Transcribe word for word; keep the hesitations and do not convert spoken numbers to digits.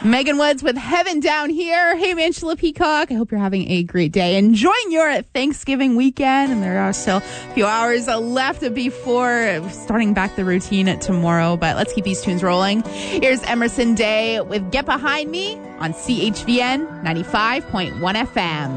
Megan Woods with Heaven Down Here. Hey, Angela Peacock. I hope you're having a great day. Enjoying your Thanksgiving weekend. And there are still a few hours left before starting back the routine tomorrow. But let's keep these tunes rolling. Here's Emerson Day with Get Behind Me on C H V N ninety-five point one F M.